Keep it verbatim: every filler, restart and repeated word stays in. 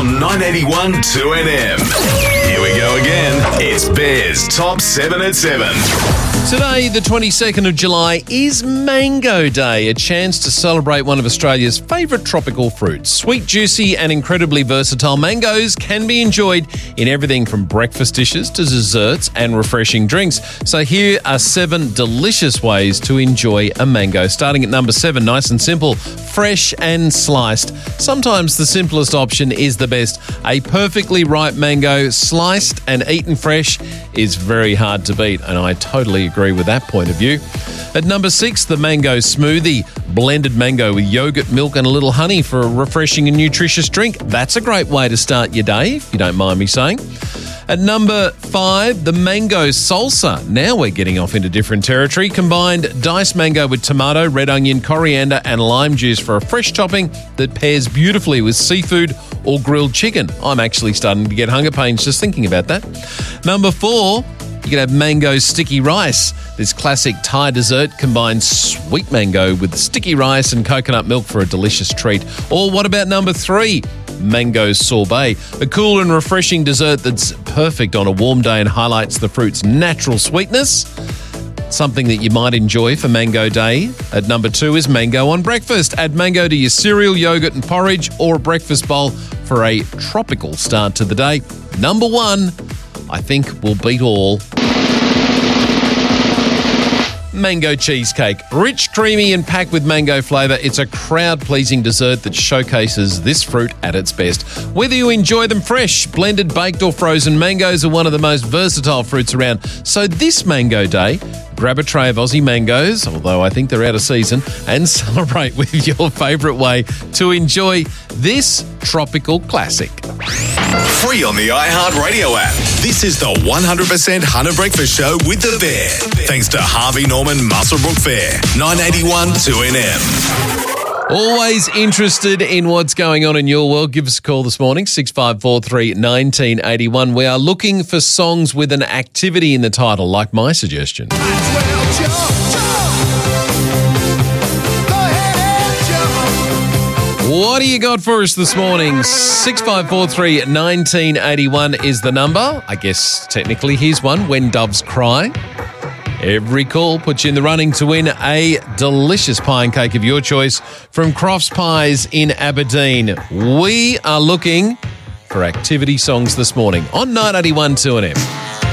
on nine eighty-one two N M. Here we go again. It's Bears Top seven at seven. Today, the twenty-second of July, is Mango Day, a chance to celebrate one of Australia's favourite tropical fruits. Sweet, juicy and incredibly versatile, mangoes can be enjoyed in everything from breakfast dishes to desserts and refreshing drinks. So here are seven delicious ways to enjoy a mango. Starting at number seven, nice and simple, fresh and sliced. Sometimes the simplest option is the best. A perfectly ripe mango, sliced and eaten fresh, is very hard to beat, and I totally agree with that point of view. At number six, the mango smoothie. Blended mango with yogurt, milk and a little honey for a refreshing and nutritious drink. That's a great way to start your day, if you don't mind me saying. At number five, the mango salsa. Now we're getting off into different territory. Combined diced mango with tomato, red onion, coriander and lime juice for a fresh topping that pairs beautifully with seafood or grilled chicken. I'm actually starting to get hunger pains just thinking about that. Number four, you can have mango sticky rice. This classic Thai dessert combines sweet mango with sticky rice and coconut milk for a delicious treat. Or what about number three? Mango sorbet, a cool and refreshing dessert that's perfect on a warm day and highlights the fruit's natural sweetness. Something that you might enjoy for Mango Day. At number two is mango on breakfast. Add mango to your cereal, yogurt and porridge or a breakfast bowl for a tropical start to the day. Number one, I think will beat all. Mango cheesecake. Rich, creamy and packed with mango flavour, it's a crowd-pleasing dessert that showcases this fruit at its best. Whether you enjoy them fresh, blended, baked or frozen, mangoes are one of the most versatile fruits around. So this Mango Day, grab a tray of Aussie mangoes, although I think they're out of season, and celebrate with your favourite way to enjoy this tropical classic. Free on the iHeartRadio app. This is the one hundred percent Hunter Breakfast Show with The Bear. Thanks to Harvey Norman Muswellbrook Fair, nine eighty-one two N M. Always interested in what's going on in your world? Give us a call this morning, six five four three, one nine eight one. We are looking for songs with an activity in the title, like my suggestion. What do you got for us this morning? six five four three, one nine eight one is the number. I guess technically here's one, When Doves Cry. Every call puts you in the running to win a delicious pie and cake of your choice from Crofts Pies in Aberdeen. We are looking for activity songs this morning on nine eighty-one two N M.